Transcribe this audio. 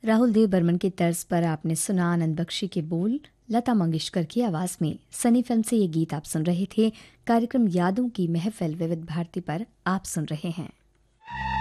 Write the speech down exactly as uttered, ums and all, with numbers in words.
राहुल देव बर्मन की तर्ज पर आपने सुना आनंद बख्शी के बोल लता मंगेशकर की आवाज में। सनी फिल्म से ये गीत आप सुन रहे थे। कार्यक्रम यादों की महफिल विविध भारती पर आप सुन रहे हैं।